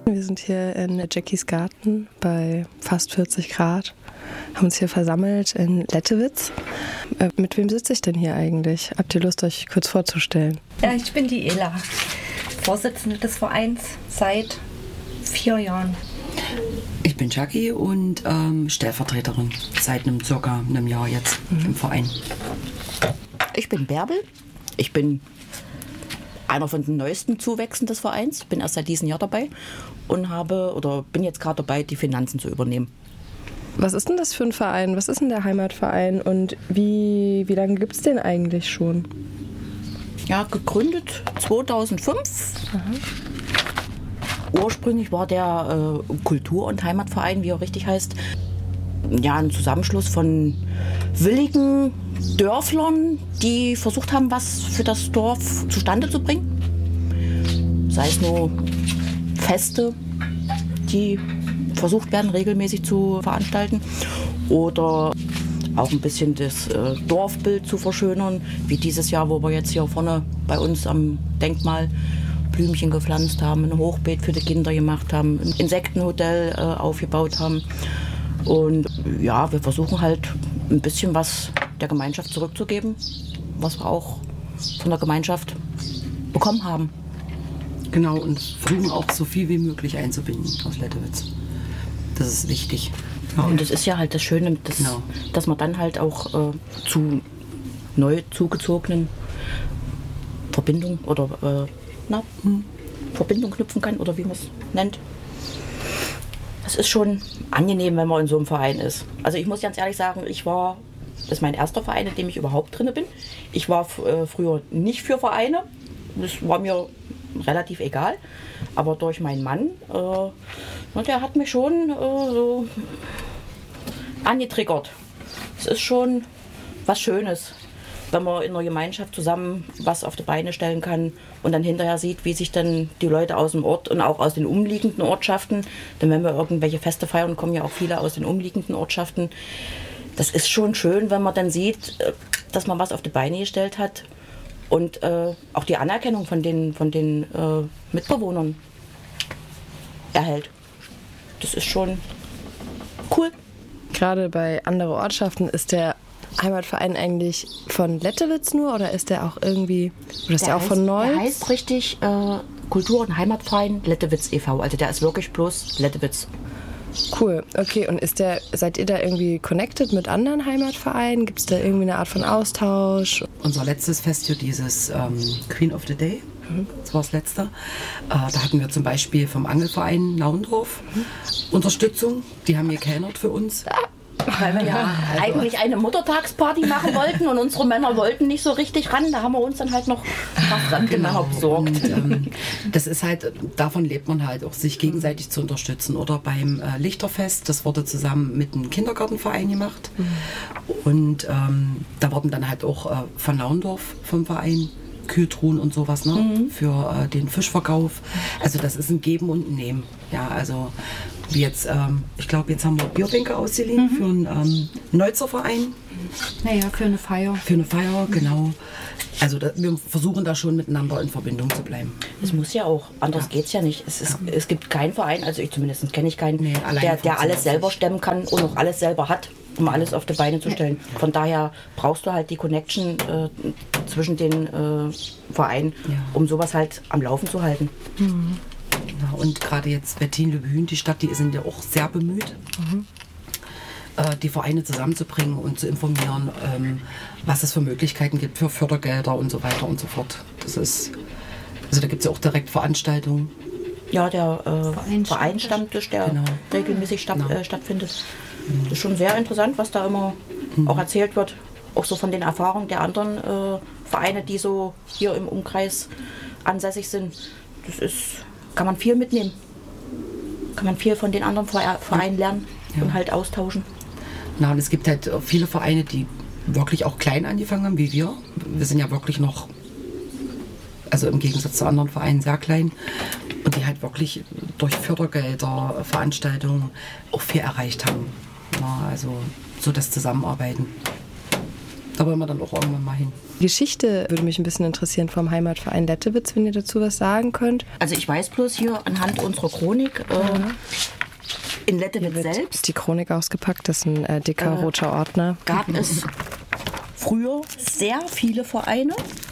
Wir sind hier in Jackies Garten bei fast 40 Grad, haben uns hier versammelt in Lettewitz. Mit wem sitze ich denn hier eigentlich? Habt ihr Lust, euch kurz vorzustellen? Ja, ich bin die Ela, Vorsitzende des Vereins seit 4 Jahren. Ich bin Jackie und Stellvertreterin seit circa einem Jahr jetzt im Verein. Ich bin Bärbel. Ich bin einer von den neuesten Zuwächsen des Vereins. Bin erst seit diesem Jahr dabei und bin jetzt gerade dabei, die Finanzen zu übernehmen. Was ist denn das für ein Verein? Was ist denn der Heimatverein und wie lange gibt es den eigentlich schon? Ja, gegründet 2005. Aha. Ursprünglich war der Kultur- und Heimatverein, wie er richtig heißt, ja, ein Zusammenschluss von willigen Dörflern, die versucht haben, was für das Dorf zustande zu bringen. Sei es nur Feste, die versucht werden, regelmäßig zu veranstalten, oder auch ein bisschen das Dorfbild zu verschönern, wie dieses Jahr, wo wir jetzt hier vorne bei uns am Denkmal Blümchen gepflanzt haben, ein Hochbeet für die Kinder gemacht haben, ein Insektenhotel aufgebaut haben. Und ja, wir versuchen halt ein bisschen was der Gemeinschaft zurückzugeben, was wir auch von der Gemeinschaft bekommen haben. Genau, und versuchen auch so viel wie möglich einzubinden aus Lettewitz. Das ist wichtig. Ja, und das ist ja halt das Schöne, dass man dann halt auch zu neu zugezogenen Verbindungen oder Verbindung knüpfen kann, oder wie man es nennt. Es ist schon angenehm, wenn man in so einem Verein ist. Also ich muss ganz ehrlich sagen, das ist mein erster Verein, in dem ich überhaupt drin bin. Ich war früher nicht für Vereine, das war mir relativ egal. Aber durch meinen Mann, der hat mich schon so angetriggert. Es ist schon was Schönes, wenn man in einer Gemeinschaft zusammen was auf die Beine stellen kann und dann hinterher sieht, wie sich dann die Leute aus dem Ort und auch aus den umliegenden Ortschaften, denn wenn wir irgendwelche Feste feiern, kommen ja auch viele aus den umliegenden Ortschaften. Das ist schon schön, wenn man dann sieht, dass man was auf die Beine gestellt hat und auch die Anerkennung von den Mitbewohnern erhält. Das ist schon cool. Gerade bei anderen Ortschaften, ist der Heimatverein eigentlich von Lettewitz nur oder ist der auch irgendwie, oder ist der auch von Neuss? Der heißt richtig Kultur- und Heimatverein Lettewitz e.V., also der ist wirklich bloß Lettewitz. Cool, okay, und seid ihr da irgendwie connected mit anderen Heimatvereinen? Gibt es da irgendwie eine Art von Austausch? Unser letztes Fest hier, dieses Queen of the Day, das war das letzte. Da hatten wir zum Beispiel vom Angelverein Naundorf Unterstützung. Die haben gekellnert für uns. Weil wir eigentlich eine Muttertagsparty machen wollten und unsere Männer wollten nicht so richtig ran. Da haben wir uns dann halt noch Männer besorgt. Und, das ist halt, davon lebt man halt auch, sich gegenseitig zu unterstützen. Oder beim Lichterfest, das wurde zusammen mit einem Kindergartenverein gemacht. Und da wurden dann halt auch von Naundorf vom Verein Kühltruhen und sowas, für den Fischverkauf. Also das ist ein Geben und ein Nehmen. Ja, also wie jetzt, ich glaube, jetzt haben wir Bierbänke ausgeliehen für einen Neutzer Verein. Naja, für eine Feier. Für eine Feier, genau. Also wir versuchen da schon miteinander in Verbindung zu bleiben. Es muss ja auch, anders geht's ja nicht. Es gibt keinen Verein, also ich zumindest kenne ich keinen, der alles selber stemmen kann und auch alles selber hat, um alles auf die Beine zu stellen. Von daher brauchst du halt die Connection zwischen den Vereinen, um sowas halt am Laufen zu halten. Mhm. Genau, und gerade jetzt Wettin-Lübhün, die Stadt, die sind ja auch sehr bemüht, die Vereine zusammenzubringen und zu informieren, was es für Möglichkeiten gibt für Fördergelder und so weiter und so fort. Also da gibt es ja auch direkt Veranstaltungen. Ja, der Vereinsstammtisch, der regelmäßig stattfindet. Das ist schon sehr interessant, was da immer auch erzählt wird. Auch so von den Erfahrungen der anderen Vereine, die so hier im Umkreis ansässig sind. Kann man viel mitnehmen. Kann man viel von den anderen Vereinen lernen und halt austauschen. Na, und es gibt halt viele Vereine, die wirklich auch klein angefangen haben, wie wir. Wir sind ja wirklich noch, also im Gegensatz zu anderen Vereinen, sehr klein. Und die halt wirklich durch Fördergelder, Veranstaltungen auch viel erreicht haben. Na, also so das Zusammenarbeiten. Da wollen wir dann auch irgendwann mal hin. Geschichte würde mich ein bisschen interessieren vom Heimatverein Lettewitz, wenn ihr dazu was sagen könnt. Also ich weiß bloß hier anhand unserer Chronik, in Lettewitz selbst Die Chronik ausgepackt, das ist ein dicker roter Ordner. gab es früher sehr viele Vereine.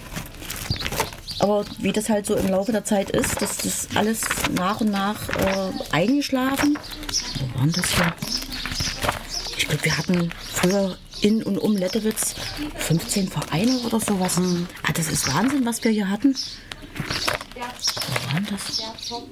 Aber wie das halt so im Laufe der Zeit ist, das ist alles nach und nach eingeschlafen. Wo waren das hier? Ich glaube, wir hatten früher in und um Lettewitz 15 Vereine oder sowas. Das ist Wahnsinn, was wir hier hatten. Wo waren das?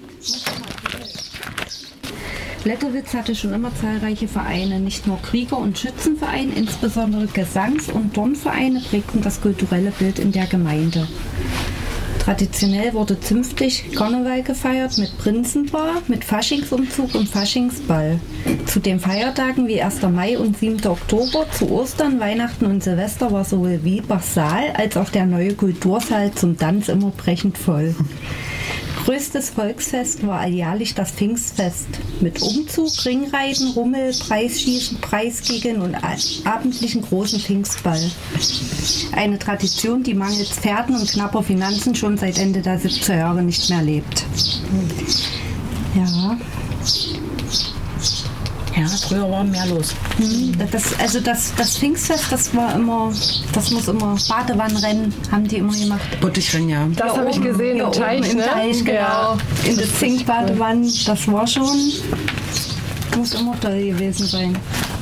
Lettewitz hatte schon immer zahlreiche Vereine, nicht nur Krieger- und Schützenvereine, insbesondere Gesangs- und Turnvereine prägten das kulturelle Bild in der Gemeinde. Traditionell wurde zünftig Karneval gefeiert mit Prinzenpaar, mit Faschingsumzug und Faschingsball. Zu den Feiertagen wie 1. Mai und 7. Oktober, zu Ostern, Weihnachten und Silvester war sowohl Wiebachs Saal als auch der neue Kultursaal zum Tanz immer brechend voll. Größtes Volksfest war alljährlich das Pfingstfest mit Umzug, Ringreiten, Rummel, Preisschießen, Preiskegeln und abendlichen großen Pfingstball. Eine Tradition, die mangels Pferden und knapper Finanzen schon seit Ende der 70er Jahre nicht mehr lebt. Ja. Ja, früher war mehr los. Das Pfingstfest, das muss immer Badewannenrennen, haben die immer gemacht. Bottichrennen, ja. Das habe ich gesehen im Teich, Im Teich, genau. Ja. In der Pfingstbadewanne, das war schon, muss immer toll gewesen sein.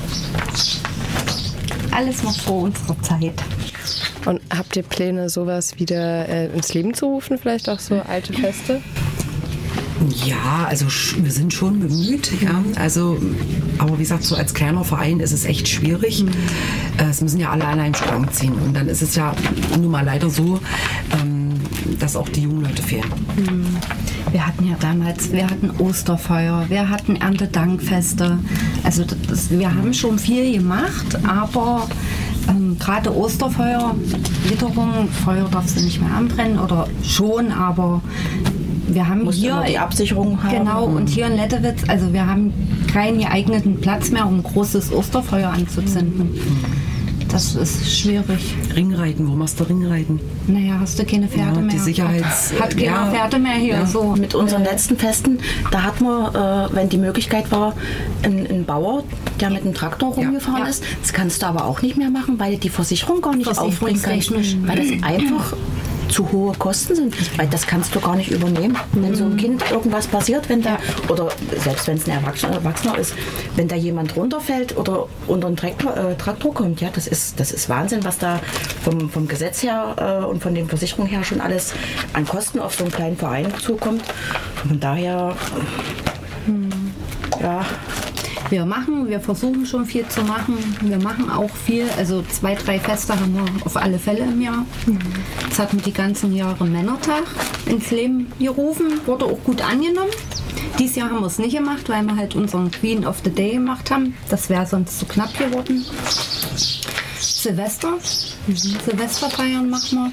Alles noch vor unserer Zeit. Und habt ihr Pläne, sowas wieder ins Leben zu rufen, vielleicht auch so alte Feste? Ja, also wir sind schon bemüht, ja. Also, aber wie gesagt, so als kleiner Verein ist es echt schwierig. Es müssen ja alle an einem Strang ziehen. Und dann ist es ja nun mal leider so, dass auch die jungen Leute fehlen. Wir hatten ja damals, Osterfeuer, wir hatten Erntedankfeste. Also wir haben schon viel gemacht, aber gerade Osterfeuer, Witterung, Feuer darfst du nicht mehr anbrennen oder schon, aber wir haben Musst hier immer die Absicherung haben. Genau, und hier in Lettewitz, also wir haben keinen geeigneten Platz mehr, um ein großes Osterfeuer anzuzünden. Das ist schwierig. Ringreiten, wo machst du Ringreiten? Naja, hast du keine Pferde mehr. Die Hat keiner Pferde mehr hier. Ja. So. Mit unseren letzten Festen, da hatten wir, wenn die Möglichkeit war, einen Bauer, der mit einem Traktor rumgefahren ist. Das kannst du aber auch nicht mehr machen, weil die Versicherung gar nicht aufbringen kann. Weil das einfach zu hohe Kosten sind, weil das kannst du gar nicht übernehmen. Wenn so ein Kind irgendwas passiert, wenn da, oder selbst wenn es ein Erwachsener ist, wenn da jemand runterfällt oder unter einen Traktor kommt, ja, das ist Wahnsinn, was da vom Gesetz her und von den Versicherungen her schon alles an Kosten auf so einen kleinen Verein zukommt. Von daher, ja. Wir versuchen schon viel zu machen. Wir machen auch viel. Also 2, 3 Feste haben wir auf alle Fälle im Jahr. Jetzt hatten wir die ganzen Jahre Männertag ins Leben gerufen. Wurde auch gut angenommen. Dieses Jahr haben wir es nicht gemacht, weil wir halt unseren Queen of the Day gemacht haben. Das wäre sonst zu knapp geworden. Silvester. Silvesterfeiern machen wir.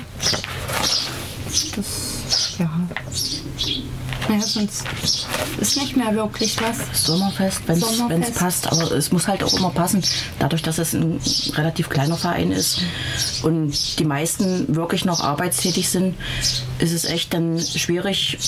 Das, ja. Naja, sonst ist nicht mehr wirklich was. Sommerfest, wenn es passt, aber es muss halt auch immer passen. Dadurch, dass es ein relativ kleiner Verein ist und die meisten wirklich noch arbeitstätig sind, ist es echt dann schwierig,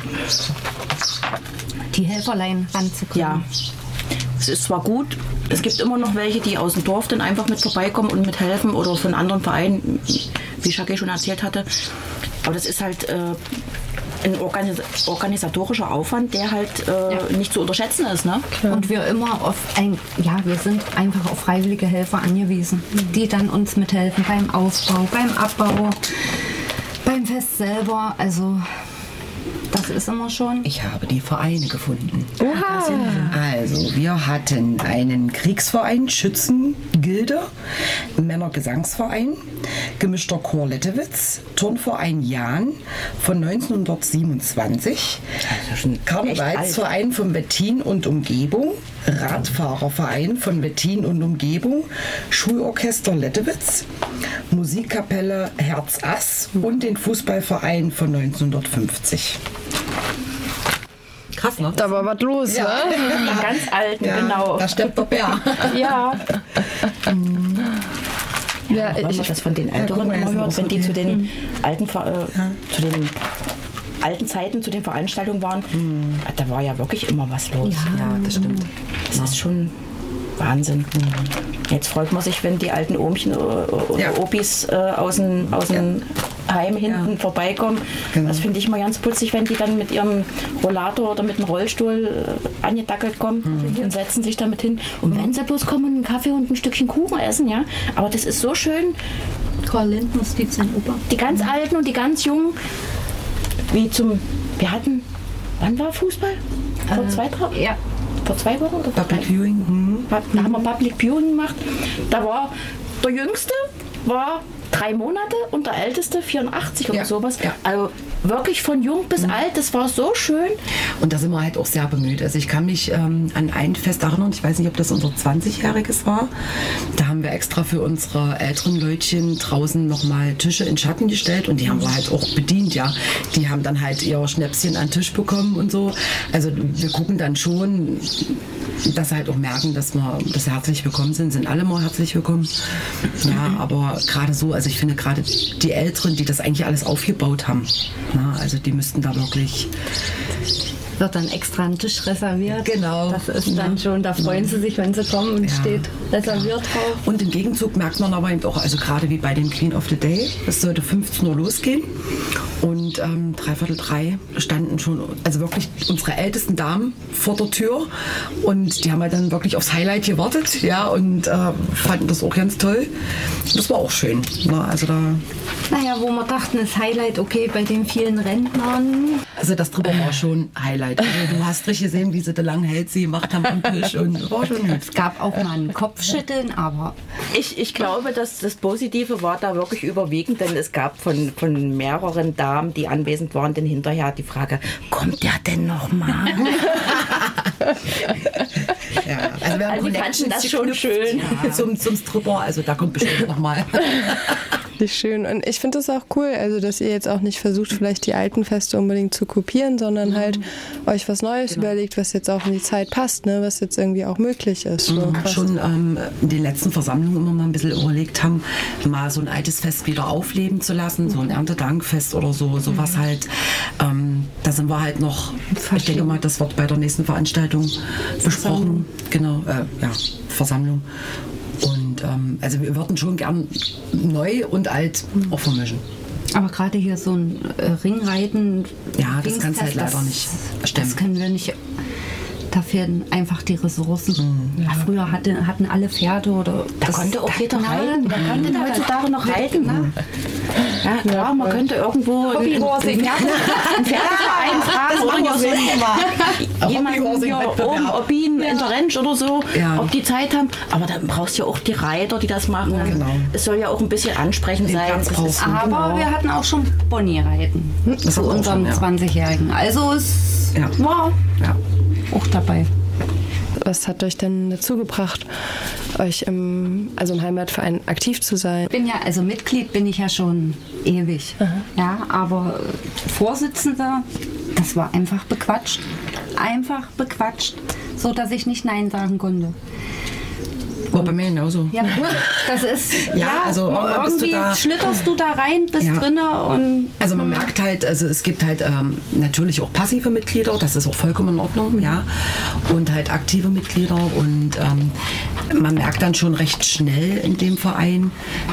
die Helferlein ranzukriegen. Ja, es ist zwar gut, es gibt immer noch welche, die aus dem Dorf dann einfach mit vorbeikommen und mithelfen oder von anderen Vereinen, wie Jackie schon erzählt hatte. Aber das ist halt ein organisatorischer Aufwand, der halt nicht zu unterschätzen ist. Ne? Und wir immer wir sind einfach auf freiwillige Helfer angewiesen, die dann uns mithelfen beim Ausbau, beim Abbau, beim Fest selber. Also das ist immer schon. Ich habe die Vereine gefunden. Oha. Also, wir hatten einen Kriegsverein, Schützengilde, Männergesangsverein, gemischter Chor Lettewitz, Turnverein Jahn von 1927, Karnevalsverein von Wettin und Umgebung, Radfahrerverein von Wettin und Umgebung, Schulorchester Lettewitz, Musikkapelle Herz Ass und den Fußballverein von 1950. Krass, ne? Da war was los, Die ganz alten, genau. Da steppt der Bär. Ja. Ja, wenn man das von den Älteren immer hört, wenn die zu den alten Zeiten, zu den Veranstaltungen waren, da war ja wirklich immer was los. Ja, das stimmt. Das ist schon Wahnsinn. Jetzt freut man sich, wenn die alten Ohmchen oder Opis aus dem Heim hinten vorbeikommen. Genau. Das finde ich mal ganz putzig, wenn die dann mit ihrem Rollator oder mit dem Rollstuhl angedackelt kommen und setzen sich damit hin. Und wenn sie bloß kommen und einen Kaffee und ein Stückchen Kuchen essen, ja. Aber das ist so schön. Karl Lindners gibt es in Oper. Die ganz Alten und die ganz Jungen, wann war Fußball? Vor 2 Tagen? Ja. Vor 2 Wochen? Oder Public Viewing. Da haben wir Public Viewing gemacht. Da war der Jüngste, war 3 Monate und der Älteste 84 oder sowas. Ja. Also wirklich von jung bis alt, das war so schön. Und da sind wir halt auch sehr bemüht. Also ich kann mich an ein Fest erinnern, ich weiß nicht, ob das unser 20-jähriges war. Da haben wir extra für unsere älteren Leutchen draußen nochmal Tische in Schatten gestellt und die haben wir halt auch bedient, ja. Die haben dann halt ihr Schnäpschen an den Tisch bekommen und so. Also wir gucken dann schon, dass sie halt auch merken, dass sie herzlich willkommen sind alle mal herzlich willkommen. Ja, aber gerade so, also ich finde gerade die Älteren, die das eigentlich alles aufgebaut haben, na, also die müssten da wirklich... Wird dann extra ein Tisch reserviert. Genau. Das ist dann schon, da freuen sie sich, wenn sie kommen und steht reserviert drauf. Und im Gegenzug merkt man aber eben auch, also gerade wie bei dem Queen of the Day, es sollte 15 Uhr losgehen und 2:45 standen schon, also wirklich unsere ältesten Damen vor der Tür und die haben halt dann wirklich aufs Highlight gewartet, ja, und fanden das auch ganz toll. Das war auch schön. Na, also da... Naja, wo wir dachten, das Highlight, okay, bei den vielen Rentnern. Also das drüber war schon Highlight. Also du hast richtig gesehen, wie sie da lange Hälse gemacht haben am Tisch und war schon hübsch. Es gab auch mal ein Kopfschütteln, aber Ich glaube, dass das Positive war da wirklich überwiegend, denn es gab von mehreren Damen, die anwesend waren, dann hinterher die Frage, kommt der denn noch mal? Ja, also wir haben Also die fanden das schon schön. Ja, zum Stripper, also da kommt bestimmt noch mal. Nicht schön. Und ich finde es auch cool, also dass ihr jetzt auch nicht versucht, vielleicht die alten Feste unbedingt zu kopieren, sondern halt euch was Neues überlegt, was jetzt auch in die Zeit passt, ne? Was jetzt irgendwie auch möglich ist. So. Schon in den letzten Versammlungen immer mal ein bisschen überlegt haben, mal so ein altes Fest wieder aufleben zu lassen, so ein Erntedankfest oder sowas halt. Da sind wir halt noch, ich denke mal, das wird bei der nächsten Veranstaltung besprochen. Genau, Versammlung. Und also wir würden schon gern neu und alt auch vermischen. Aber gerade hier so ein Ringreiten. Ja, das kannst du halt leider nicht stemmen. Das können wir nicht. Da fehlen einfach die Ressourcen. Ja, früher hatten alle Pferde oder. Da konnte auch jeder reiten. Wer kann denn heutzutage noch reiten? Ja, klar, man könnte irgendwo einen Pferdeverein fragen oder so jemanden hier oben, ob ihn in der Ranch oder so, ob die Zeit haben. Aber dann brauchst du ja auch die Reiter, die das machen. Genau. Es soll ja auch ein bisschen ansprechend sein. Aber wir hatten auch schon Ponyreiten zu unserem 20-Jährigen. Also es war auch dabei. Was hat euch denn dazu gebracht, euch im Heimatverein aktiv zu sein? Mitglied bin ich ja schon ewig. Ja, aber Vorsitzender, das war einfach bequatscht. Einfach bequatscht, so dass ich nicht Nein sagen konnte. War bei mir genauso. Ja, das ist. Also irgendwie schlitterst du da rein, bist drinne und. Also man merkt halt, also es gibt halt natürlich auch passive Mitglieder, das ist auch vollkommen in Ordnung, ja. Und halt aktive Mitglieder und man merkt dann schon recht schnell in dem Verein,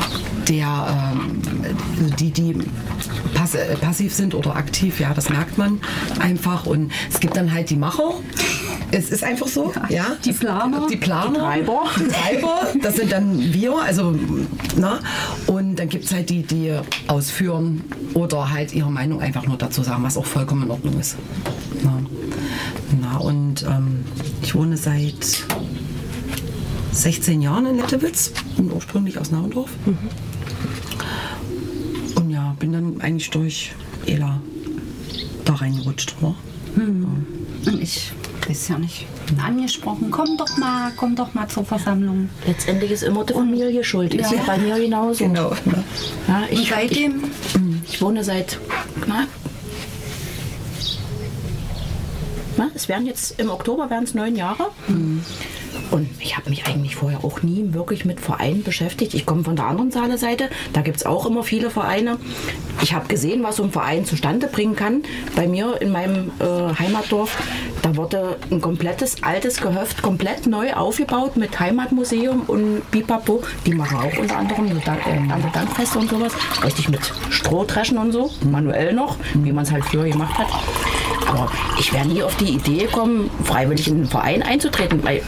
die passiv sind oder aktiv, ja, das merkt man einfach. Und es gibt dann halt die Macher. Es ist einfach so, ja. Die Planer. Die Treiber, das sind dann wir, also, na. Und dann gibt es halt die ausführen oder halt ihre Meinung einfach nur dazu sagen, was auch vollkommen in Ordnung ist. Na, und ich wohne seit 16 Jahren in Lettewitz, bin ursprünglich aus Naundorf. Und ja, bin dann eigentlich durch Ela da reingerutscht. Ja. Und ich weiß ja nicht, angesprochen, komm doch mal zur Versammlung. Letztendlich ist immer die Familie schuld. Ist ja bei mir genauso. Genau. Ja, seitdem? Ich wohne seit, es werden jetzt im Oktober 9 Jahre. Und ich habe mich eigentlich vorher auch nie wirklich mit Vereinen beschäftigt. Ich komme von der anderen Saale-Seite, da gibt es auch immer viele Vereine. Ich habe gesehen, was so ein Verein zustande bringen kann. Bei mir in meinem Heimatdorf, da wurde ein komplettes altes Gehöft komplett neu aufgebaut mit Heimatmuseum und Pipapo. Die machen auch unter anderem an der Dankfeste und sowas. Richtig mit Strohdreschen und so, manuell noch, wie man es halt früher gemacht hat. Aber ich wäre nie auf die Idee gekommen, freiwillig in einen Verein einzutreten, weil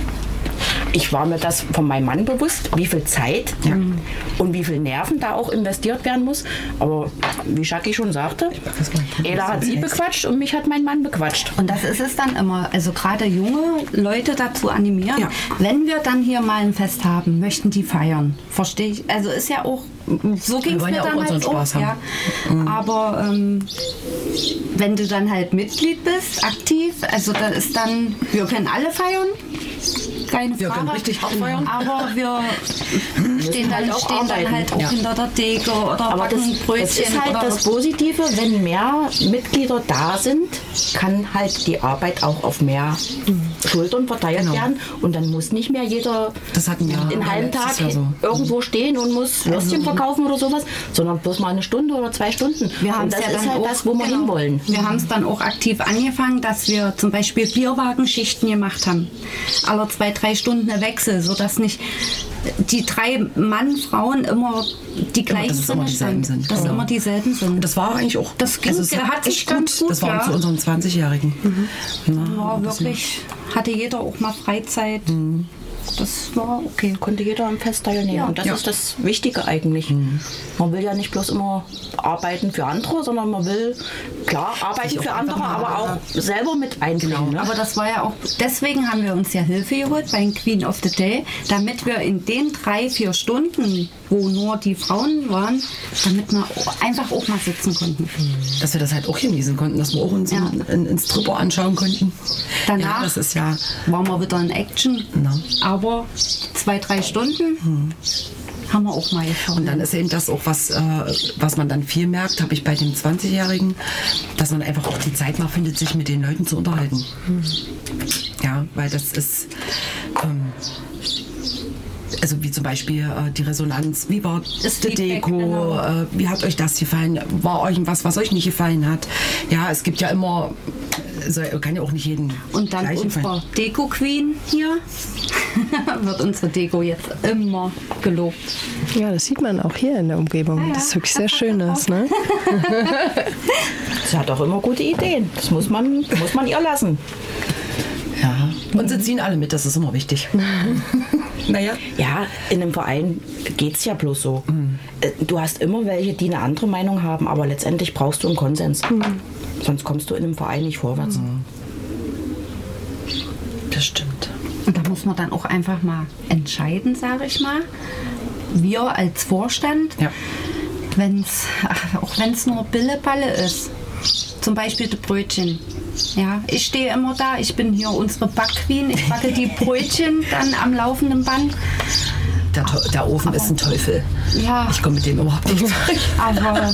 ich war mir das von meinem Mann bewusst, wie viel Zeit und wie viel Nerven da auch investiert werden muss. Aber wie Jackie schon sagte, Ela hat sie bequatscht und mich hat mein Mann bequatscht. Und das ist es dann immer, also gerade junge Leute dazu animieren, wenn wir dann hier mal ein Fest haben, möchten die feiern. Verstehe ich, also ist ja auch, so ging es mir dann halt auch. Ja. Aber wenn du dann halt Mitglied bist, aktiv, also da ist dann, wir können alle feiern. Keine Frage. Wir können richtig hart feiern. Aber wir stehen dann halt auch hinter der Theke oder aber backen Brötchen. Das ist halt das Positive, wenn mehr Mitglieder da sind, kann halt die Arbeit auch auf mehr Schultern verteilt werden und dann muss nicht mehr jeder den halben Tag irgendwo stehen und muss Würstchen verkaufen oder sowas, sondern bloß mal eine Stunde oder 2 Stunden. Und das ist halt das, wo wir hinwollen. Wir haben es dann auch aktiv angefangen, dass wir zum Beispiel Bierwagenschichten gemacht haben. Alle 2-3 Stunden ein Wechsel, sodass nicht die 3 Mann, Frauen immer die gleichen sind. Dass immer dieselben sind. Das war eigentlich auch, das ging, hat sich ganz gut. Das war für unseren 20-Jährigen. Ja, wirklich. Hatte jeder auch mal Freizeit. Das war okay. Konnte jeder am Fest teilnehmen. Ja. Und das ist das Wichtige eigentlich. Man will ja nicht bloß immer arbeiten für andere, sondern man will, klar, arbeiten für andere, aber auch selber mit einbringen. Ne? Aber das war ja auch, deswegen haben wir uns ja Hilfe geholt bei Queen of the Day, damit wir in den 3-4 Stunden, wo nur die Frauen waren, damit wir einfach auch mal sitzen konnten. Dass wir das halt auch genießen konnten, dass wir auch uns einen Stripper anschauen konnten. Danach das ist waren wir wieder in Action, aber 2-3 Stunden haben wir auch mal geschaut. Und dann ist eben das auch was man dann viel merkt, habe ich bei dem 20-Jährigen, dass man einfach auch die Zeit mal findet, sich mit den Leuten zu unterhalten. Ja, weil das ist also wie zum Beispiel die Resonanz, wie war die Deko, wie hat euch das gefallen, war euch was euch nicht gefallen hat. Ja, es gibt ja immer, kann ja auch nicht jeden. Und dann unsere Deko-Queen hier, wird unsere Deko jetzt immer gelobt. Ja, das sieht man auch hier in der Umgebung, das ist wirklich sehr schön ist. Ne? Sie hat auch immer gute Ideen, das muss man ihr lassen. Ja. Und sie ziehen alle mit, das ist immer wichtig. Naja. Ja, in einem Verein geht es ja bloß so. Du hast immer welche, die eine andere Meinung haben, aber letztendlich brauchst du einen Konsens. Sonst kommst du in einem Verein nicht vorwärts. Das stimmt. Und da muss man dann auch einfach mal entscheiden, sage ich mal. Wir als Vorstand, auch wenn es nur Billeballe ist, zum Beispiel die Brötchen. Ja, ich stehe immer da, ich bin hier unsere Backqueen, ich backe die Brötchen dann am laufenden Band. Der Ofen ist ein Teufel. Ja. Ich komme mit dem überhaupt nicht zurecht. Aber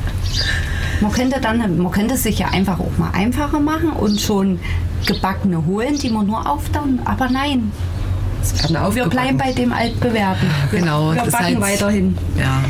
man könnte es sich ja einfach auch mal einfacher machen und schon gebackene holen, die man nur auftauen. Aber nein, wir bleiben bei dem Altbewährten. Genau, wir backen weiterhin. Ja.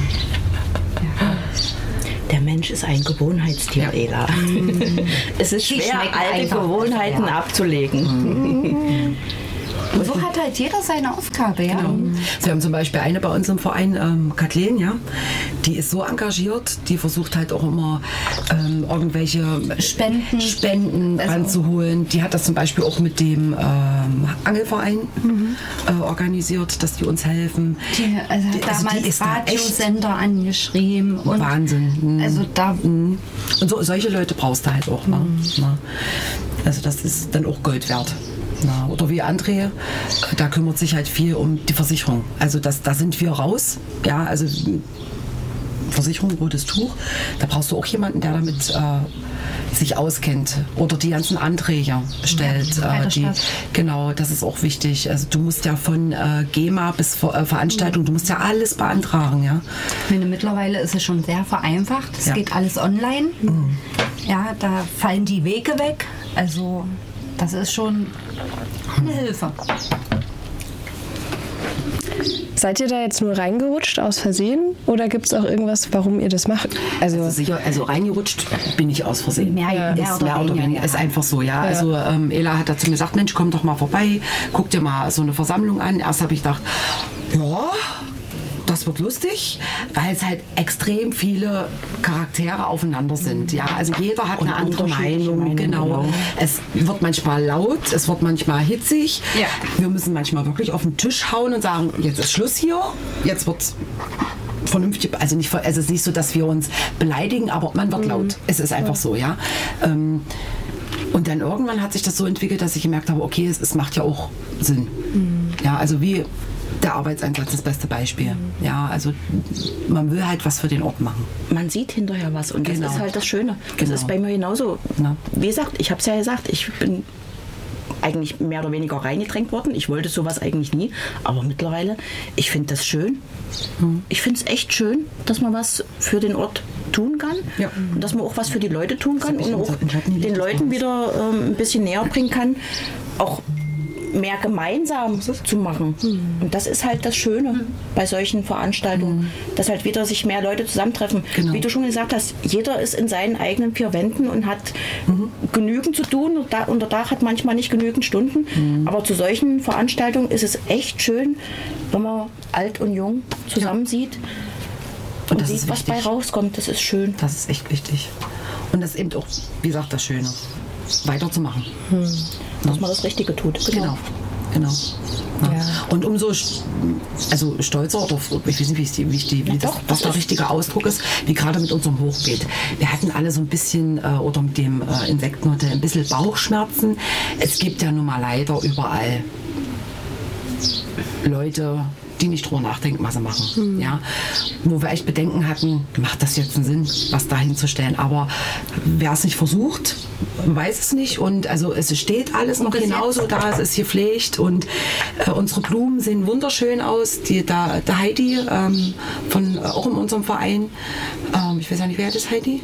Der Mensch ist ein Gewohnheitstier, Ela. Es ist schwer, alte Gewohnheiten abzulegen. Und so hat halt jeder seine Aufgabe, ja. Genau. Wir haben zum Beispiel eine bei uns im Verein, Kathleen, ja, die ist so engagiert, die versucht halt auch immer irgendwelche Spenden ranzuholen. Die hat das zum Beispiel auch mit dem Angelverein organisiert, dass die uns helfen. Die damals Radiosender angeschrieben. Und Wahnsinn. Also da und solche Leute brauchst du halt auch. Ne? Also das ist dann auch Gold wert. Na, oder wie André, da kümmert sich halt viel um die Versicherung. Also da sind wir raus. Ja, also Versicherung, rotes Tuch. Da brauchst du auch jemanden, der damit sich auskennt oder die ganzen Anträge stellt. Genau, das ist auch wichtig. Also du musst ja von GEMA bis Veranstaltung, du musst ja alles beantragen. Ja? Ich meine, mittlerweile ist es schon sehr vereinfacht. Es geht alles online. Ja, da fallen die Wege weg. Also das ist schon eine Hilfe. Seid ihr da jetzt nur reingerutscht aus Versehen oder gibt es auch irgendwas, warum ihr das macht? Also sicher, also reingerutscht bin ich aus Versehen. Mehr oder weniger. Ist einfach so, ja. Also Ela hat dazu mir gesagt, Mensch, komm doch mal vorbei, guck dir mal so eine Versammlung an. Erst habe ich gedacht, ja, das wird lustig, weil es halt extrem viele Charaktere aufeinander sind. Ja, also jeder hat eine andere Meinung. Genau. Es wird manchmal laut, es wird manchmal hitzig. Ja. Wir müssen manchmal wirklich auf den Tisch hauen und sagen, jetzt ist Schluss hier, jetzt wird's vernünftig, also es ist nicht so, dass wir uns beleidigen, aber man wird laut. Es ist einfach so, ja. Und dann irgendwann hat sich das so entwickelt, dass ich gemerkt habe, okay, es macht ja auch Sinn. Ja, also wie der Arbeitseinsatz, das beste Beispiel. Ja, also man will halt was für den Ort machen. Man sieht hinterher was und das ist halt das Schöne. Das ist bei mir genauso. Na. Wie gesagt, ich habe es ja gesagt, ich bin eigentlich mehr oder weniger reingedrängt worden. Ich wollte sowas eigentlich nie, aber mittlerweile, ich finde das schön. Ich finde es echt schön, dass man was für den Ort tun kann und dass man auch was für die Leute tun kann und auch den Leuten wieder ein bisschen näher bringen kann, auch mehr gemeinsam zu machen. Und das ist halt das Schöne bei solchen Veranstaltungen, dass halt wieder sich mehr Leute zusammentreffen. Genau. Wie du schon gesagt hast, jeder ist in seinen eigenen 4 Wänden und hat genügend zu tun und der Tag hat manchmal nicht genügend Stunden. Aber zu solchen Veranstaltungen ist es echt schön, wenn man alt und jung zusammen sieht und das sieht, ist was bei rauskommt. Das ist schön. Das ist echt wichtig. Und das ist eben auch, wie gesagt, das Schöne. Weiterzumachen. Dass man das Richtige tut. Genau. Ja. Und umso stolzer, oder ich weiß nicht, was der richtige Ausdruck ist, wie gerade mit unserem Hochbeet. Wir hatten alle so ein bisschen, oder mit dem Insektenhotel, ein bisschen Bauchschmerzen. Es gibt ja nun mal leider überall Leute, die nicht drüber nachdenken, was sie machen. Ja? Wo wir echt Bedenken hatten, macht das jetzt einen Sinn, was da hinzustellen. Aber wer es nicht versucht, weiß es nicht. Und also es steht alles noch genauso da, es ist gepflegt und unsere Blumen sehen wunderschön aus. Der Heidi, auch in unserem Verein, ich weiß ja nicht, wer das ist, Heidi?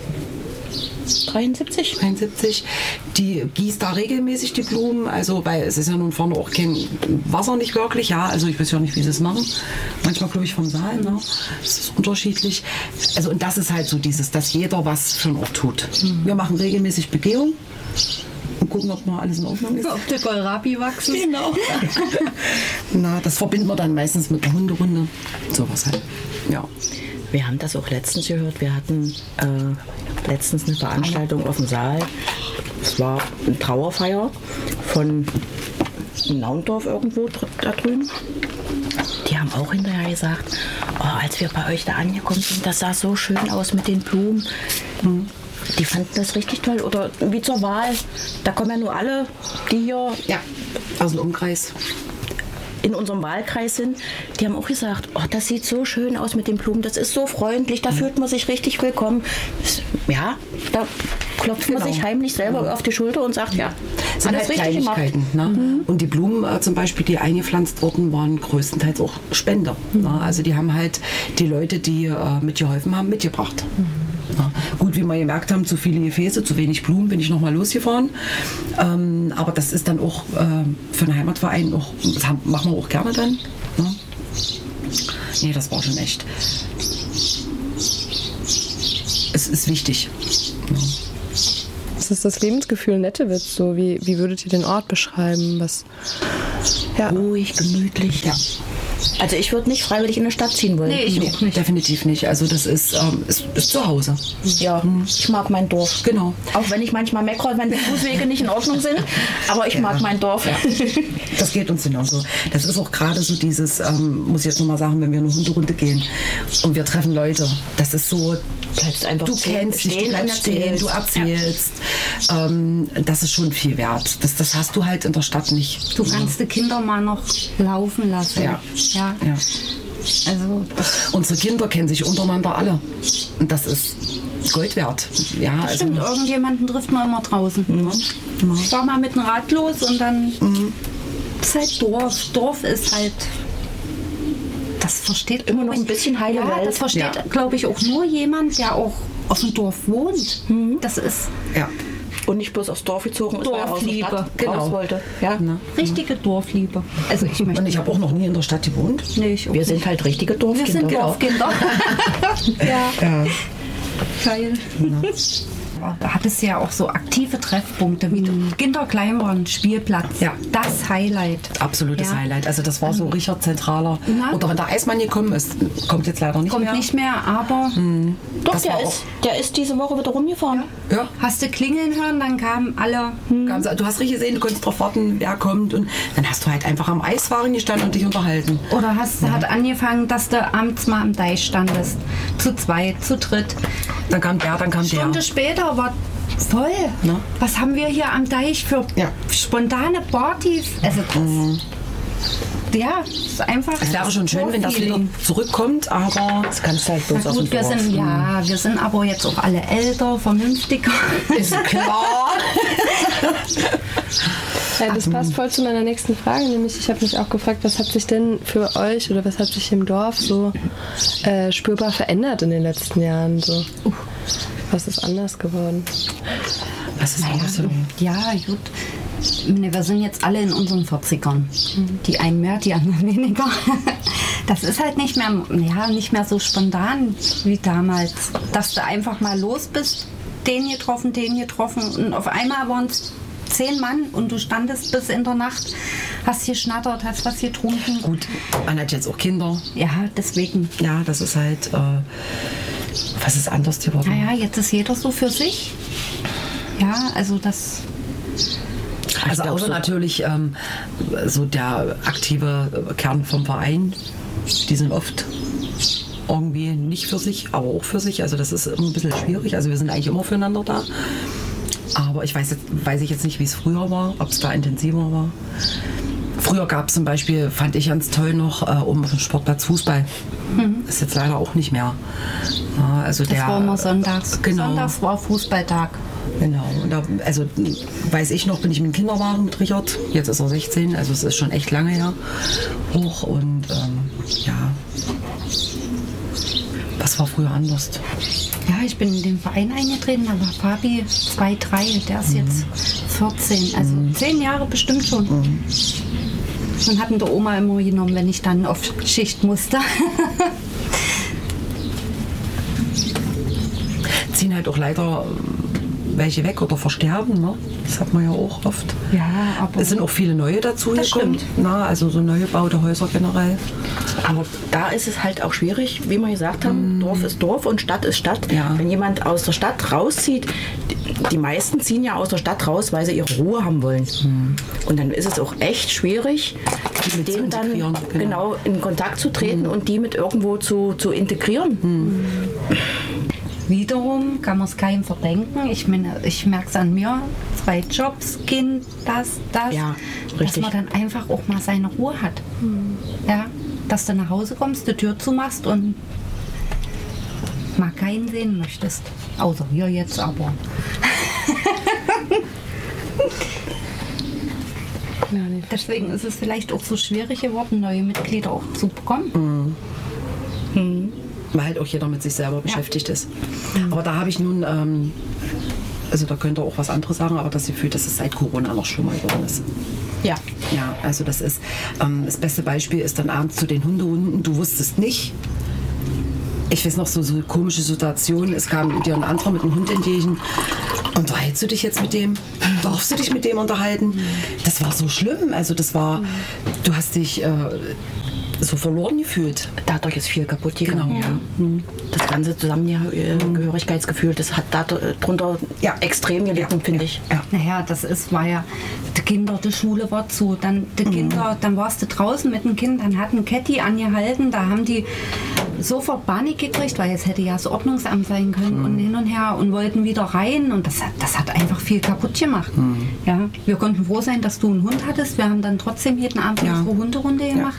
73. Die gießt da regelmäßig die Blumen, also weil es ist ja nun vorne auch kein Wasser nicht wirklich, ja, also ich weiß ja nicht, wie sie es machen. Manchmal glaube ich vom Saal, ne? Das ist unterschiedlich. Also und das ist halt so dieses, dass jeder was für einen Ort tut. Wir machen regelmäßig Begehung und gucken, ob noch alles in Ordnung ist. Ob der Kohlrabi wachsen. Genau. Na, das verbinden wir dann meistens mit der Hunderunde. Sowas halt. Ja. Wir haben das auch letztens gehört. Wir hatten letztens eine Veranstaltung auf dem Saal. Es war eine Trauerfeier von Naundorf irgendwo da drüben. Die haben auch hinterher gesagt, als wir bei euch da angekommen sind, das sah so schön aus mit den Blumen. Die fanden das richtig toll. Oder wie zur Wahl, da kommen ja nur alle, die hier aus dem Umkreis in unserem Wahlkreis sind, die haben auch gesagt, das sieht so schön aus mit den Blumen, das ist so freundlich, da fühlt man sich richtig willkommen. Ja, da klopft man sich heimlich selber auf die Schulter und sagt, sind halt Kleinigkeiten. Ne? Und die Blumen zum Beispiel, die eingepflanzt wurden, waren größtenteils auch Spender. Ne? Also die haben halt die Leute, die mitgeholfen haben, mitgebracht. Ja. Gut, wie wir gemerkt haben, zu viele Gefäße, zu wenig Blumen, bin ich nochmal losgefahren. Aber das ist dann auch für einen Heimatverein, das machen wir auch gerne dann. Ne? Nee, das war schon echt. Es ist wichtig. Ja. Was ist das Lebensgefühl in Nettewitz so? Wie würdet ihr den Ort beschreiben? Ruhig, gemütlich. Ja. Also ich würde nicht freiwillig in eine Stadt ziehen wollen. Nee, ich auch nicht. Definitiv nicht. Also das ist zu Hause. Ja, ich mag mein Dorf. Genau. Auch wenn ich manchmal meckere, wenn die Fußwege nicht in Ordnung sind. Aber ich mag mein Dorf. Ja. Das geht uns genauso. Das ist auch gerade so dieses, muss ich jetzt nochmal sagen, wenn wir eine Hunderunde gehen und wir treffen Leute. Das ist so, bleibst einfach du kennst dich, du bleibst stehen, du erzählst. Ja. Das ist schon viel wert. Das hast du halt in der Stadt nicht. Du kannst die Kinder mal noch laufen lassen. Ja. Also unsere Kinder kennen sich untereinander alle. Und das ist Gold wert. Ja, stimmt, irgendjemanden trifft man immer draußen. Ich war mal mit dem Rad los und dann ist halt Dorf. Dorf ist halt, das versteht immer noch ein bisschen heile Welt. Das versteht, glaube ich, auch nur jemand, der auch auf dem Dorf wohnt. Das ist... Ja. Und nicht bloß aufs Dorf gezogen ist, weil er aus der Dorfliebe. Stadt raus wollte. Ja. Richtige Dorfliebe. Also ich möchte. Und ich habe auch noch nie in der Stadt gewohnt. Nee, ich auch Wir nicht. sind halt richtige Dorfkinder. Wir sind Dorfkinder. Ja. Geil. Da hat es ja auch so aktive Treffpunkte wie Kinderkleinwagen, Spielplatz. Ja. Das Highlight. Absolutes Ja. Highlight. Also das war so Richard zentraler. Na? Oder wenn der Eismann gekommen ist, kommt jetzt leider nicht Kommt mehr. nicht mehr, aber Doch, Das war der ist diese Woche wieder rumgefahren. Ja. hast du klingeln hören, dann kamen alle. Du hast richtig gesehen, du konntest drauf warten, wer kommt. Und dann hast du halt einfach am Eisfahren gestanden und dich unterhalten. Oder hat angefangen, dass du abends mal am Deich standest. Zu zweit, zu dritt. Dann kam der, dann kam Stunde der. später war voll. Na? Was haben wir hier am Deich für Ja. spontane Partys? Also das, ja, ist einfach. Es wäre schon schön, wenn das wieder Feeling. zurückkommt, aber Das kannst du halt bloß aus dem Gut, wir Dorf. sind aber jetzt auch alle älter, vernünftiger. ist klar. Ja, das passt voll zu meiner nächsten Frage, nämlich ich habe mich auch gefragt, was hat sich denn für euch oder was hat sich im Dorf so spürbar verändert in den letzten Jahren? So? Was ist anders geworden? Was ist auch so? Ja, gut. Wir sind jetzt alle in unseren 40ern. Die einen mehr, die anderen weniger. Das ist halt nicht mehr so spontan wie damals. Dass du einfach mal los bist, den getroffen und auf einmal waren es 10 Mann und du standest bis in der Nacht, hast geschnattert, hast was getrunken. Gut, man hat jetzt auch Kinder. Ja, deswegen. Ja, das ist halt, was ist anders geworden? Naja, jetzt ist jeder so für sich. Ja, also das. Also außer natürlich so der aktive Kern vom Verein, die sind oft irgendwie nicht für sich, aber auch für sich. Also das ist immer ein bisschen schwierig. Also wir sind eigentlich immer füreinander da. Aber ich weiß ich jetzt nicht, wie es früher war, ob es da intensiver war. Früher gab es zum Beispiel, fand ich ganz toll noch, oben auf dem Sportplatz Fußball. Ist jetzt leider auch nicht mehr. Ja, also Das war immer sonntags. Genau. Sonntags war Fußballtag. Genau, und da, also weiß ich noch, bin ich mit dem Kinderwagen mit Richard, jetzt ist er 16, also es ist schon echt lange her, hoch und ja, was war früher anders? Ja, ich bin in den Verein eingetreten, da war Fabi 2, 3, der ist jetzt 14, also 10 Jahre bestimmt schon. Dann hatten der Oma immer genommen, wenn ich dann auf Schicht musste. Ziehen halt auch leider welche weg oder versterben, ne? Das hat man ja auch oft. Ja, aber Es sind auch viele neue dazu Das gekommen, na, also so neu gebaute Häuser generell. Aber da ist es halt auch schwierig, wie wir gesagt haben, Dorf ist Dorf und Stadt ist Stadt. Ja. Wenn jemand aus der Stadt rauszieht, die meisten ziehen ja aus der Stadt raus, weil sie ihre Ruhe haben wollen. Und dann ist es auch echt schwierig, mit denen dann integrieren, genau in Kontakt zu treten und die mit irgendwo zu integrieren. wiederum kann man es keinem verdenken. Ich meine, ich merke es an mir, 2 Jobs, Kind, das. Ja, dass richtig. man dann einfach auch mal seine Ruhe hat. Ja, dass du nach Hause kommst, die Tür zumachst und mal keinen sehen möchtest. Außer wir jetzt aber. Deswegen ist es vielleicht auch so schwierig geworden, neue Mitglieder auch zu bekommen. Weil halt auch jeder mit sich selber beschäftigt ist. Aber da habe ich nun, also da könnte auch was anderes sagen, aber das Gefühl, dass es seit Corona noch schlimmer geworden ist. Ja. Ja, also das ist, das beste Beispiel ist dann abends zu den Hunderunden, du wusstest nicht. Ich weiß noch, so komische Situationen, es kam dir ein anderer mit einem Hund entgegen. Unterhältst du dich jetzt mit dem? Darfst du dich mit dem unterhalten? Das war so schlimm, also das war, du hast dich so verloren gefühlt. Dadurch ist viel kaputt gegangen. Genau. Ja. Das ganze Zusammengehörigkeitsgefühl, das hat darunter extrem gelitten, finde ich. Ja. Naja, war ja, die Kinder, die Schule war zu, dann die Kinder, dann warst du draußen mit dem Kind, dann hat ein Kätti angehalten, da haben die sofort Panik gekriegt, weil jetzt hätte ja das Ordnungsamt sein können und hin und her und wollten wieder rein und das hat einfach viel kaputt gemacht. Ja, wir konnten froh sein, dass du einen Hund hattest, wir haben dann trotzdem jeden Abend Ja. unsere Hunderunde gemacht.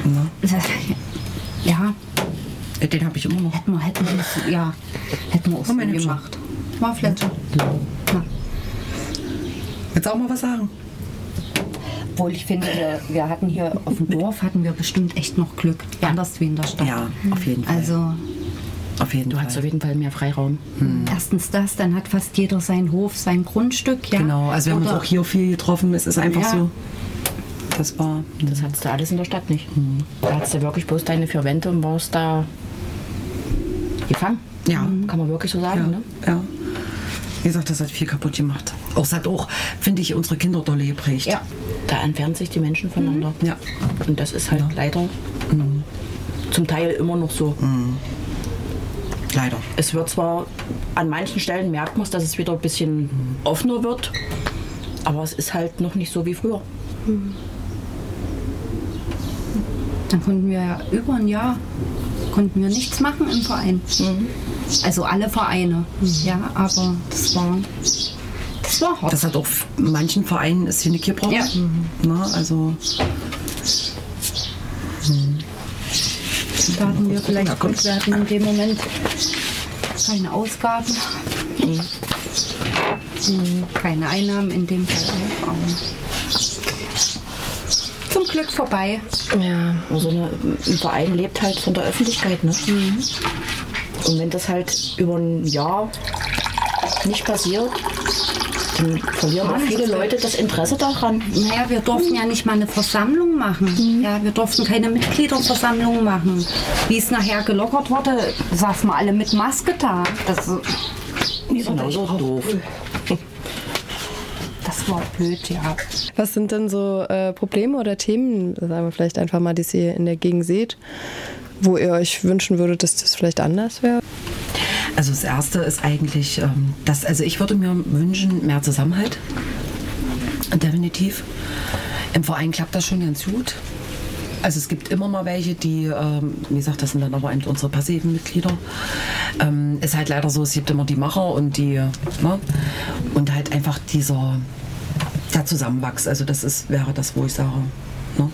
Ja, Den habe ich immer noch. hätten wir auch so mein Hübscher. gemacht. War Fletcher. Ja. Jetzt auch mal was sagen. Obwohl ich finde, wir hatten hier auf dem Dorf bestimmt echt noch Glück. Anders wie in der Stadt. Ja, auf jeden Fall. Also Auf jeden Du Fall. hast auf jeden Fall mehr Freiraum. Erstens das, dann hat fast jeder seinen Hof, sein Grundstück. Ja. Genau, also wir haben uns Oder- auch hier viel getroffen. Es ist einfach Ja. so. Das war. Das hattest du alles in der Stadt nicht. Da hattest du wirklich bloß deine 4 Wände und warst da gefangen. Ja. Kann man wirklich so sagen, Ja, ne? ja. Wie gesagt, das hat viel kaputt gemacht. Auch, es hat auch, finde ich, unsere Kinder dolle geprägt. Ja. Da entfernen sich die Menschen voneinander. Ja. Und das ist halt leider zum Teil immer noch so. Leider. Es wird zwar an manchen Stellen merkt man es, dass es wieder ein bisschen offener wird, aber es ist halt noch nicht so wie früher. Dann konnten wir ja über ein Jahr nichts machen im Verein. Also alle Vereine. Ja, aber das war hart. Das hat auch manchen Vereinen ist hier nicht gebrochen. Ja. Na, also. Da hatten wir vielleicht Glück, wir hatten in dem Moment keine Ausgaben. Keine Einnahmen in dem Fall auch. Aber zum Glück vorbei. Ja, also ein Verein lebt halt von der Öffentlichkeit, ne? Und wenn das halt über ein Jahr nicht passiert, dann verlieren auch viele Leute das Interesse daran. Naja, wir durften ja nicht mal eine Versammlung machen. Ja, wir durften keine Mitgliederversammlung machen. Wie es nachher gelockert wurde, saßen wir alle mit Maske da. Das Genauso doof. war blöd, ja. Was sind denn so Probleme oder Themen, sagen wir vielleicht einfach mal, die ihr in der Gegend seht, wo ihr euch wünschen würdet, dass das vielleicht anders wäre? Also das Erste ist eigentlich, also ich würde mir wünschen, mehr Zusammenhalt. Definitiv. Im Verein klappt das schon ganz gut. Also es gibt immer mal welche, die, wie gesagt, das sind dann aber eben unsere passiven Mitglieder. Ist halt leider so, es gibt immer die Macher und die, ne? Und halt einfach der Zusammenwachs. Also das wäre das, wo ich sage, ne?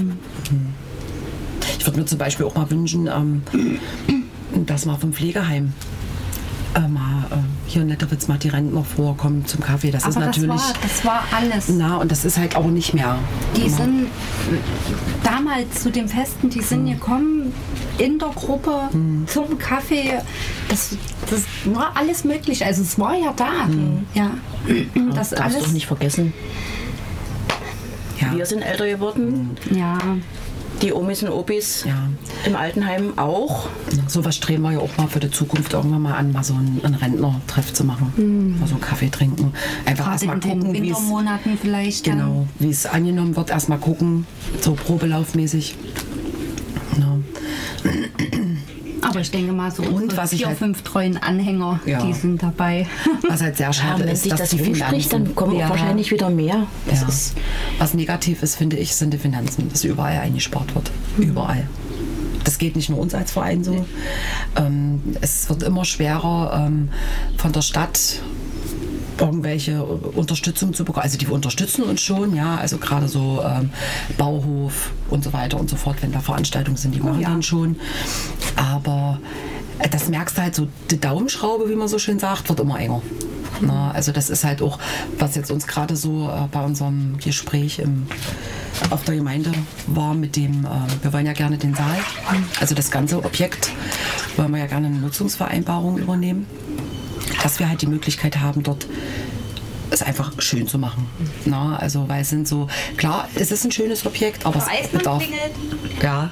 Ich würde mir zum Beispiel auch mal wünschen, dass mal vom Pflegeheim hier in Letterwitz mal die Rentner vorkommen zum Kaffee. Das ist natürlich. Das war alles. Na, und das ist halt auch nicht mehr. Die sind damals zu den Festen, die sind gekommen in der Gruppe zum Kaffee. Das war alles möglich. Also es war ja da. Ja. Das Darfst alles. doch nicht vergessen. Ja. Wir sind älter geworden, Ja. die Omis und Opis Ja. im Altenheim auch. Sowas streben wir ja auch mal für die Zukunft irgendwann mal an, mal so einen Rentner-Treff zu machen. Mal so einen Kaffee trinken. Einfach Gerade erstmal in den gucken, wie es. Wintermonaten vielleicht. Genau, wie es angenommen wird, erstmal gucken, so probelaufmäßig. Genau. Aber ich denke mal, so Und unsere was ich 4, halt- 5 treuen Anhänger, Ja. die sind dabei. Was halt sehr schade Wenn ist, sich dass das die rumspricht, Finanzen. dann kommen Ja. auch wahrscheinlich wieder mehr. Das Ja. ist Was negativ ist, finde ich, sind die Finanzen, dass überall eingespart wird. Überall. Das geht nicht nur uns als Verein so. Es wird immer schwerer, von der Stadt irgendwelche Unterstützung zu bekommen. Also die unterstützen uns schon, ja, also gerade so Bauhof und so weiter und so fort, wenn da Veranstaltungen sind, die machen dann schon. Aber das merkst du halt so, die Daumenschraube, wie man so schön sagt, wird immer enger. Na, also das ist halt auch, was jetzt uns gerade so bei unserem Gespräch auf der Gemeinde war mit dem, wir wollen ja gerne den Saal, also das ganze Objekt, wollen wir ja gerne eine Nutzungsvereinbarung übernehmen, dass wir halt die Möglichkeit haben, dort es einfach schön zu machen. Na, also weil es sind so, klar, es ist ein schönes Objekt, aber es bedarf... klingelt. Ja,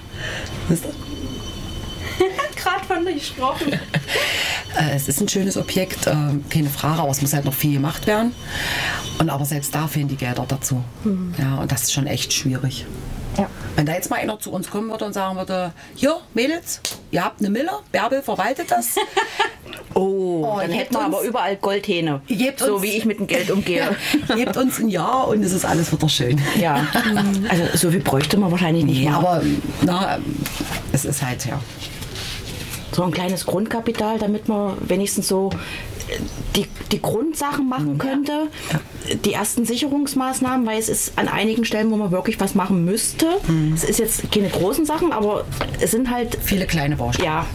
Gerade von dir gesprochen. es ist ein schönes Objekt, keine Frage, aber es muss halt noch viel gemacht werden. Und aber selbst da fehlen die Gelder dazu. Ja, und das ist schon echt schwierig. Ja. Wenn da jetzt mal einer zu uns kommen würde und sagen würde, hier, Mädels, ihr habt eine Mille, Bärbel verwaltet das. dann gebt hätten wir uns- aber überall Goldhähne. Gebt So uns- wie ich mit dem Geld umgehe. Gebt uns ein Jahr und es ist alles wieder schön. Ja, also so viel bräuchte man wahrscheinlich nicht Nee, mehr. aber na, es ist halt, ja. So ein kleines Grundkapital, damit man wenigstens so die Grundsachen machen könnte, die ersten Sicherungsmaßnahmen, weil es ist an einigen Stellen, wo man wirklich was machen müsste. Es ist jetzt keine großen Sachen, aber es sind halt, Viele kleine Baustellen. ja,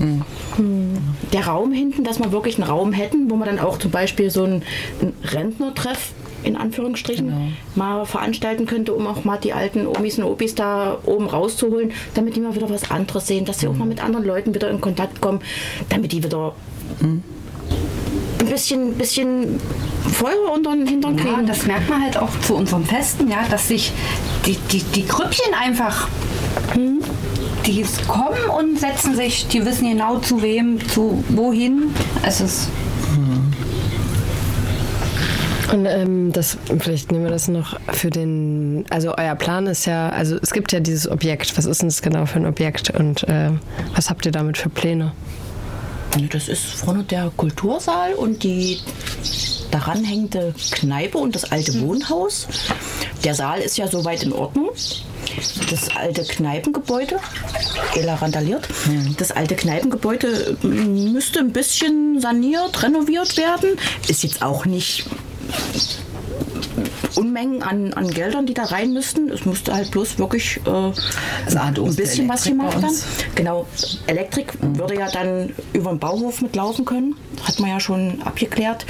der Raum hinten, dass wir wirklich einen Raum hätten, wo man dann auch zum Beispiel so einen Rentnertreff in Anführungsstrichen, mal veranstalten könnte, um auch mal die alten Omis und Opis da oben rauszuholen, damit die mal wieder was anderes sehen, dass sie auch mal mit anderen Leuten wieder in Kontakt kommen, damit die wieder ein bisschen Feuer unter den Hintern kriegen. Ja, das merkt man halt auch zu unseren Festen, ja, dass sich die Grüppchen einfach, die kommen und setzen sich, die wissen genau zu wem, zu wohin. Es ist Und vielleicht nehmen wir das noch für den, also euer Plan ist ja, also es gibt ja dieses Objekt, was ist denn das genau für ein Objekt und was habt ihr damit für Pläne? Das ist vorne der Kultursaal und die daran hängende Kneipe und das alte Wohnhaus. Der Saal ist ja soweit in Ordnung. Das alte Kneipengebäude, Ela randaliert, das alte Kneipengebäude müsste ein bisschen saniert, renoviert werden. Ist jetzt auch nicht Unmengen an Geldern, die da rein müssten. Es musste halt bloß wirklich ein bisschen was gemacht werden. Genau, Elektrik würde ja dann über den Bauhof mitlaufen können. Hat man ja schon abgeklärt.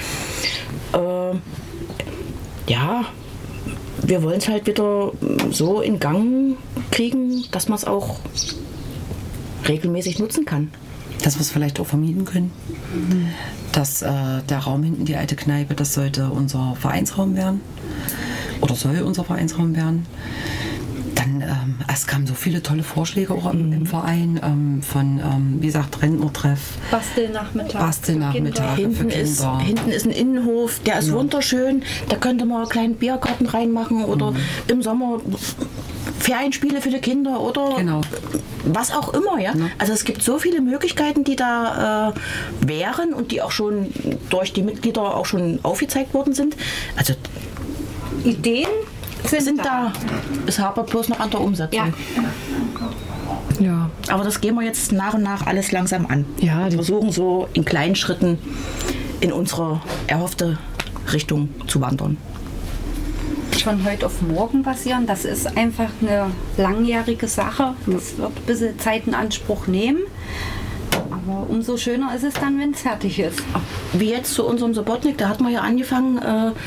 Ja, wir wollen es halt wieder so in Gang kriegen, dass man es auch regelmäßig nutzen kann. Dass wir es vielleicht auch vermieten können. Dass der Raum hinten, die alte Kneipe, das sollte unser Vereinsraum werden. Oder soll unser Vereinsraum werden. Dann, es kamen so viele tolle Vorschläge auch im Verein von, wie gesagt, Rentnertreff. Bastelnachmittag für Kinder. Hinten ist ein Innenhof, der ist wunderschön. Da könnte man einen kleinen Biergarten reinmachen oder im Sommer Ferienspiele für die Kinder oder was auch immer. Ja? Also es gibt so viele Möglichkeiten, die da wären und die auch schon durch die Mitglieder auch schon aufgezeigt worden sind. Also Ideen sind da. Es hapert bloß noch an der Umsetzung. Ja. Aber das gehen wir jetzt nach und nach alles langsam an. Ja, wir versuchen so in kleinen Schritten in unsere erhoffte Richtung zu wandern. Schon heute auf morgen passieren. Das ist einfach eine langjährige Sache. Das wird ein bisschen Zeit in Anspruch nehmen. Aber umso schöner ist es dann, wenn es fertig ist. Wie jetzt zu unserem Sobotnik, da hat man ja angefangen,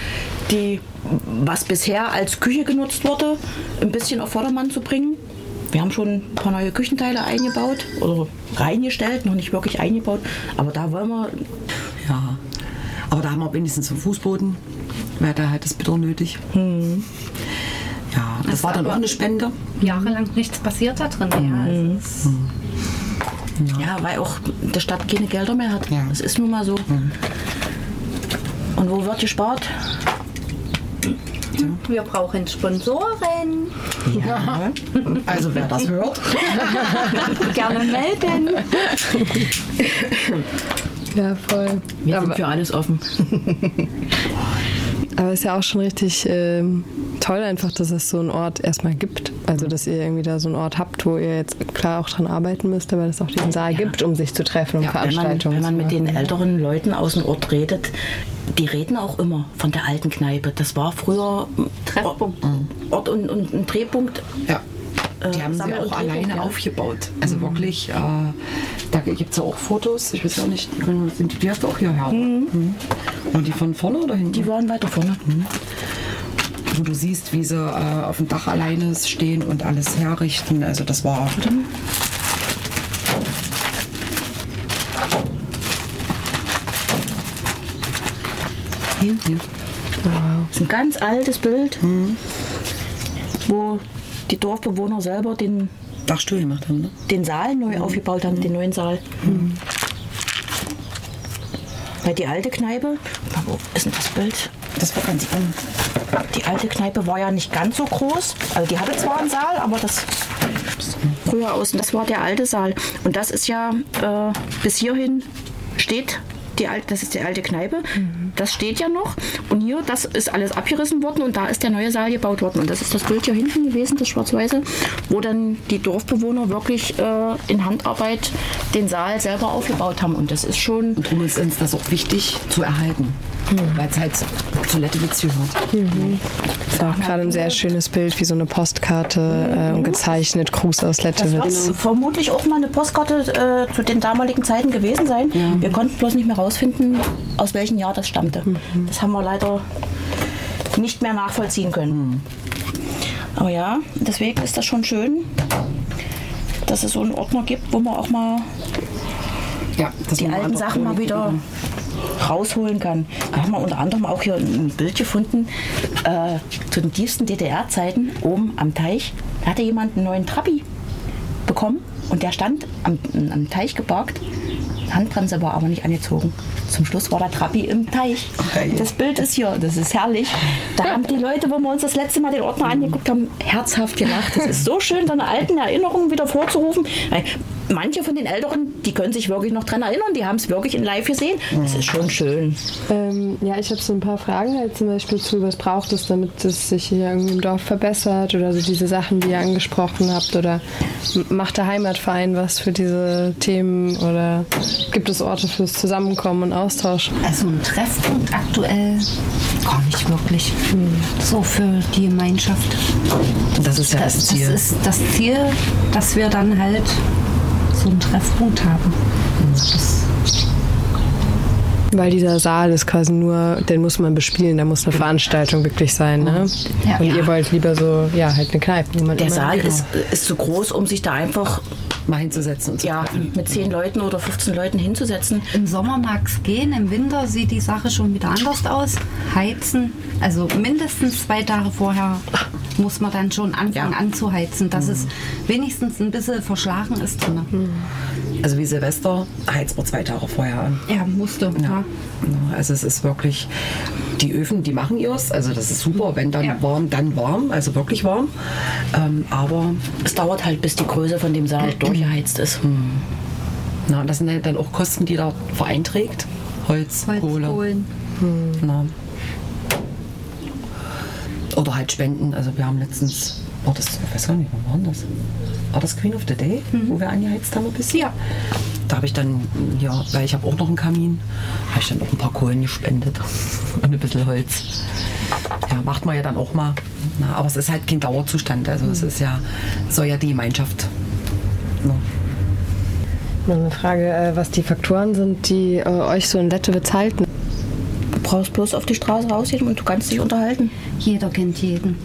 was bisher als Küche genutzt wurde, ein bisschen auf Vordermann zu bringen. Wir haben schon ein paar neue Küchenteile eingebaut oder reingestellt, noch nicht wirklich eingebaut. Aber da wollen wir... Ja, aber da haben wir wenigstens einen Fußboden. Wäre da halt das bitter nötig. Ja, das war dann auch eine Spende. Jahrelang nichts passiert da drin. Ja, weil auch die Stadt keine Gelder mehr hat. Das ist nun mal so. Und wo wird gespart? Wir brauchen Sponsoren. Ja. Also wer das hört, gerne melden. Ja, voll. Wir sind für alles offen. Aber es ist ja auch schon richtig toll einfach, dass es so einen Ort erstmal gibt. Also, dass ihr irgendwie da so einen Ort habt, wo ihr jetzt klar auch dran arbeiten müsst, aber dass es auch diesen Saal gibt, um sich zu treffen, um Veranstaltungen. Wenn man mit den älteren Leuten aus dem Ort redet, die reden auch immer von der alten Kneipe. Das war früher Treffpunkt. Ort und ein Drehpunkt. Ja. Die haben sie auch alleine aufgebaut. Also wirklich, da gibt es ja auch Fotos. Ich weiß auch nicht, die hast du auch hierher. Und die von vorne oder hinten? Die waren weiter vorne. Wo du siehst, wie sie auf dem Dach alleine stehen und alles herrichten. Also das war... Hier. Das ist ein ganz altes Bild, wo die Dorfbewohner selber den Dachstuhl gemacht haben, ne? Den Saal neu aufgebaut haben, den neuen Saal. Weil die alte Kneipe, wo ist denn das Bild? Das war ganz eng. Die alte Kneipe war ja nicht ganz so groß. Also die hatte zwar einen Saal, aber das früher außen, das war der alte Saal. Und das ist ja bis hierhin steht. Das ist die alte Kneipe, das steht ja noch und hier, das ist alles abgerissen worden und da ist der neue Saal gebaut worden und das ist das Bild hier hinten gewesen, das schwarz-weiße, wo dann die Dorfbewohner wirklich in Handarbeit den Saal selber aufgebaut haben und das ist schon... Und darum ist uns das auch wichtig zu erhalten, weil es halt zu Lettewitz gehört. Das ist auch gerade ein sehr schönes Bild, wie so eine Postkarte gezeichnet, Gruß aus Lettewitz. Das vermutlich auch mal eine Postkarte zu den damaligen Zeiten gewesen sein. Wir konnten bloß nicht mehr rausfinden, aus welchem Jahr das stammte. Das haben wir leider nicht mehr nachvollziehen können. Aber ja, deswegen ist das schon schön, dass es so einen Ordner gibt, wo man auch mal die alten Sachen mal wieder rausholen kann. Da haben wir unter anderem auch hier ein Bild gefunden zu den tiefsten DDR-Zeiten oben am Teich. Da hatte jemand einen neuen Trabi bekommen und der stand am Teich geparkt. Handbremse war aber nicht angezogen. Zum Schluss war der Trabi im Teich. Das Bild ist hier, das ist herrlich. Da haben die Leute, wo wir uns das letzte Mal den Ordner angeguckt haben, herzhaft gelacht. Das ist so schön, so eine alten Erinnerungen wieder vorzurufen. Weil manche von den Älteren, die können sich wirklich noch dran erinnern, die haben es wirklich in live gesehen. Das ist schon schön. Ja, ich habe so ein paar Fragen halt zum Beispiel zu, was braucht es, damit es sich hier irgendwie im Dorf verbessert oder so diese Sachen, die ihr angesprochen habt, oder macht der Heimatverein was für diese Themen oder gibt es Orte fürs Zusammenkommen und Austausch? Also ein Treffpunkt aktuell gar nicht wirklich. So für die Gemeinschaft. Das ist ja das Ziel. Das ist das Ziel, dass wir dann halt so einen Treffpunkt haben. Weil dieser Saal ist quasi nur, den muss man bespielen, da muss eine Veranstaltung wirklich sein, ne? Ja. Und ihr wollt lieber so, ja, halt eine Kneipe. Wo man Der immer- Saal ist zu groß, um sich da einfach Mal hinzusetzen und so. mit 10 Leuten oder 15 Leuten hinzusetzen. Im Sommer mag es gehen, im Winter sieht die Sache schon wieder anders aus. Heizen, also mindestens 2 Tage vorher muss man dann schon anfangen anzuheizen, dass es wenigstens ein bisschen verschlagen ist drin. Also wie Silvester heizt man 2 Tage vorher an. Ja, musste. Ja. Also es ist wirklich, die Öfen, die machen ihrs, also das ist super, wenn dann warm, dann warm, also wirklich warm. Aber Es dauert halt, bis die Größe von dem Saal durchgeheizt ist. und das sind halt dann auch Kosten, die der Verein trägt. Holz, Kohle. Holzkohlen. Na. Oder halt Spenden. Also wir haben letztens, ich weiß gar nicht, wann war das? War das Queen of the Day, wo wir angeheizt haben ein bisschen? Ja. Da habe ich dann, weil ich habe auch noch einen Kamin, habe ich dann auch ein paar Kohlen gespendet und ein bisschen Holz. Ja, macht man ja dann auch mal. Na, aber es ist halt kein Dauerzustand. Also es ist soll ja die Gemeinschaft. No. Noch eine Frage, was die Faktoren sind, die euch so in Lettewitz halten. Du brauchst bloß auf die Straße rausgehen und du kannst dich unterhalten. Jeder kennt jeden.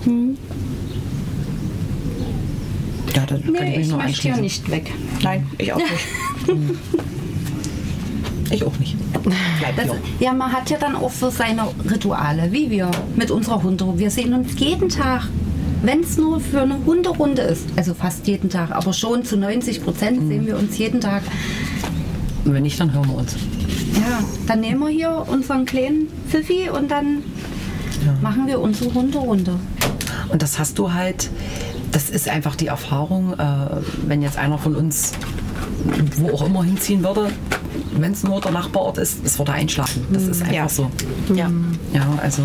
Ja, da kann ich Nee, mich ich nur möchte ja anschließen. nicht weg. Nein, ich auch nicht. Ich auch nicht. Ja, man hat ja dann auch so seine Rituale, wie wir mit unserer Hunde. Wir sehen uns jeden Tag, wenn es nur für eine Hunderunde ist. Also fast jeden Tag, aber schon zu 90% sehen wir uns jeden Tag. Und wenn nicht, dann hören wir uns. Ja, dann nehmen wir hier unseren kleinen Pfiffi und dann machen wir unsere Hunderunde. Und das hast du halt, das ist einfach die Erfahrung, wenn jetzt einer von uns wo auch immer hinziehen würde, wenn es nur der Nachbarort ist, es würde einschlafen. Das ist einfach so. Ja. Ja, also.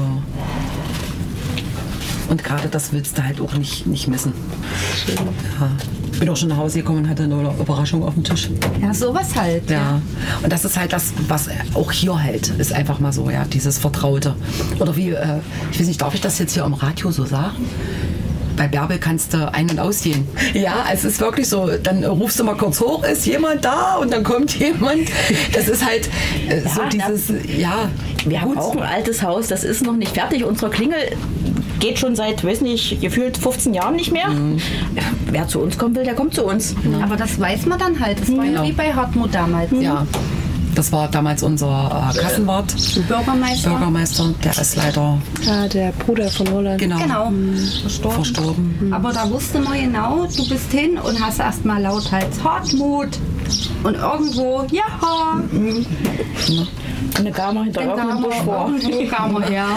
Und gerade das willst du halt auch nicht missen. Ja. Ich bin auch schon nach Hause gekommen und hatte eine Überraschung auf dem Tisch. Ja, sowas halt. Ja. Und das ist halt das, was auch hier hält, ist einfach mal so, ja, dieses Vertraute. Oder wie, ich weiß nicht, darf ich das jetzt hier am Radio so sagen? Bei Bärbel kannst du ein- und ausgehen. Ja, es ist wirklich so, dann rufst du mal kurz hoch, ist jemand da? Und dann kommt jemand. Das ist halt so dieses, Wir haben auch ein altes Haus, das ist noch nicht fertig. Unsere Klingel geht schon seit, weiß nicht, gefühlt 15 Jahren nicht mehr. Ja, wer zu uns kommen will, der kommt zu uns. Aber das weiß man dann halt. Das war ja wie bei Hartmut damals. Ja, das war damals unser Kassenwart, Bürgermeister, der ist leider Der Bruder von Roland. Genau, verstorben. Aber da wusste man genau, du bist hin und hast erstmal lauthals Hartmut und irgendwo, ja, Eine Gama hinter irgendeinem Busch vor. irgendwo kam er her.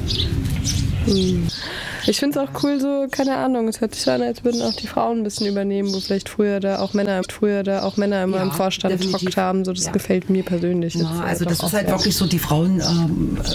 Ich finde es auch cool, so, keine Ahnung, es hört sich so an, als würden auch die Frauen ein bisschen übernehmen, wo vielleicht früher da auch Männer immer Ja, im Vorstand definitiv. gehockt haben. So, das gefällt mir persönlich. Ja, also das ist halt wirklich so, die Frauen